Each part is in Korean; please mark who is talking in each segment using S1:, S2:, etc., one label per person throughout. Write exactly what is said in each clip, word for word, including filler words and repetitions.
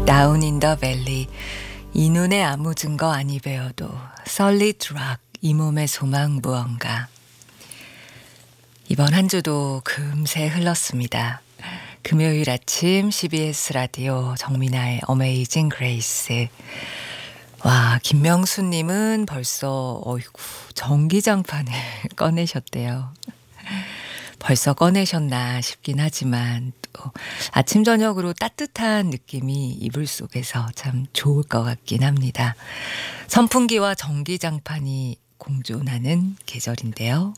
S1: 다운 인 더 밸리 이 눈에 아무 증거 아니 배어도 solid rock 이 몸의 소망 무언가. 이번 한 주도 금세 흘렀습니다. 금요일 아침 씨비에스 라디오 정민아의 어메이징 그레이스. 와, 김명수님은 벌써 어이구 전기장판을 꺼내셨대요. 벌써 꺼내셨나 싶긴 하지만 또 아침 저녁으로 따뜻한 느낌이 이불 속에서 참 좋을 것 같긴 합니다. 선풍기와 전기장판이 공존하는 계절인데요.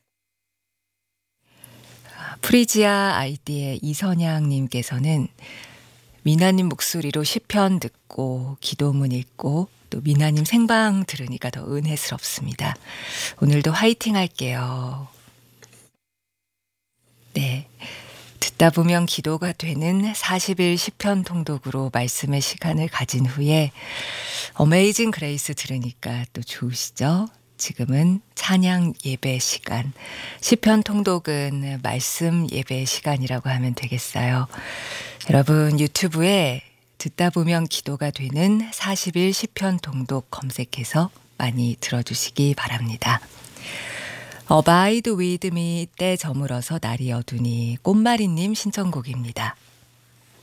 S1: 프리지아 아이디의 이선양님께서는 미나님 목소리로 시편 듣고 기도문 읽고 또 미나님 생방 들으니까 더 은혜스럽습니다. 오늘도 화이팅 할게요. 네, 듣다 보면 기도가 되는 사십 일 시편 통독으로 말씀의 시간을 가진 후에 어메이징 그레이스 들으니까 또 좋으시죠? 지금은 찬양 예배 시간, 시편 통독은 말씀 예배 시간이라고 하면 되겠어요. 여러분 유튜브에 듣다 보면 기도가 되는 사십 일 시편 통독 검색해서 많이 들어주시기 바랍니다. Abide with me 때 저물어서 날이 어두니 꽃마리님 신청곡입니다.